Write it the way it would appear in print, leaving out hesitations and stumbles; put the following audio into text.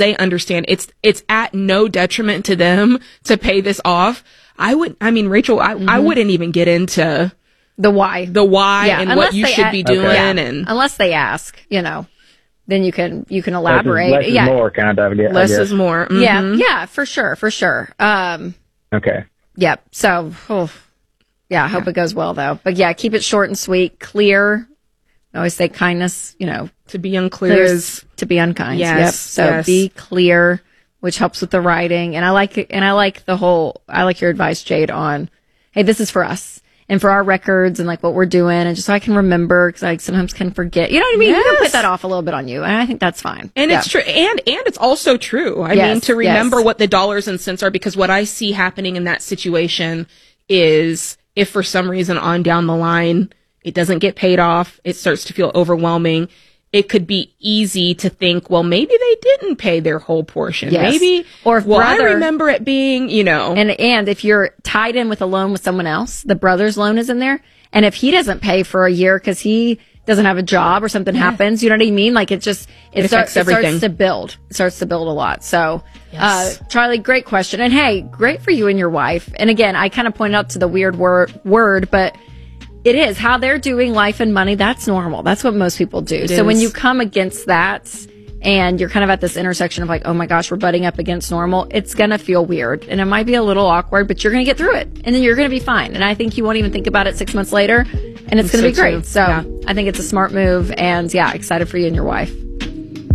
they understand it's at no detriment to them to pay this off. Rachel, I wouldn't even get into the why and what you should be doing. And unless they ask, then you can elaborate. Less is more, kind of. Less is more. Mm-hmm. Yeah, for sure. Okay. Yep. So, I hope it goes well though. But yeah, keep it short and sweet, clear. I always say kindness, to be unclear is to be unkind. Yes. Yep. So be clear, which helps with the writing. And I like your advice, Jade, on, hey, this is for us and for our records and like what we're doing, and just so I can remember, because I sometimes can forget. You know what I mean? Yes. You can put that off a little bit on you, and I think that's fine. And it's true, and it's also true. I mean, to remember what the dollars and cents are, because what I see happening in that situation is, if for some reason on down the line it doesn't get paid off, it starts to feel overwhelming. It could be easy to think, well, maybe they didn't pay their whole portion. Yes. Maybe, or if I remember it being, And if you're tied in with a loan with someone else, the brother's loan is in there. And if he doesn't pay for a year because he doesn't have a job or something happens, you know what I mean? Like it starts to build. It starts to build a lot. So, Charlie, great question. And hey, great for you and your wife. And again, I kind of pointed out to the weird word, but it is how they're doing life and money. That's normal. That's what most people do. So when you come against that and you're kind of at this intersection of like, oh my gosh, we're butting up against normal, it's going to feel weird and it might be a little awkward, but you're going to get through it and then you're going to be fine. And I think you won't even think about it 6 months later and it's going to be great. So I think it's a smart move, and excited for you and your wife.